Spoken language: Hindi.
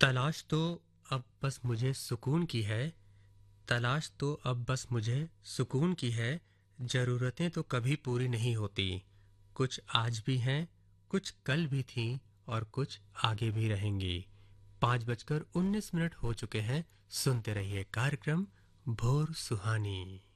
तलाश तो अब बस मुझे सुकून की है। तलाश तो अब बस मुझे सुकून की है। ज़रूरतें तो कभी पूरी नहीं होती। कुछ आज भी हैं, कुछ कल भी थीं और कुछ आगे भी रहेंगी। 5:19 हो चुके हैं। सुनते रहिए कार्यक्रम भोर सुहानी।